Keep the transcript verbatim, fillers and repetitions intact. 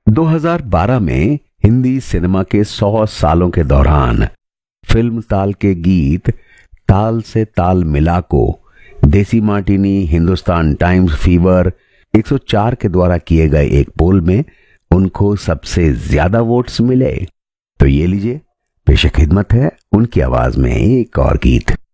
दो हज़ार बारह में हिंदी सिनेमा के सौ सालों के दौरान फिल्म ताल के गीत ताल से ताल मिला को देसी मार्टिनी, हिंदुस्तान टाइम्स, फीवर एक सौ चार के द्वारा किए गए एक पोल में उनको सबसे ज्यादा वोट्स मिले। तो ये लीजिए, पेश खिदमत है उनकी आवाज में एक और गीत।